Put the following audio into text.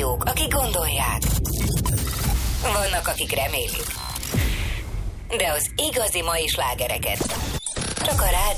hallgatók, akik gondolják. Vannak, akik remélik. De az igazi mai slágereket csak a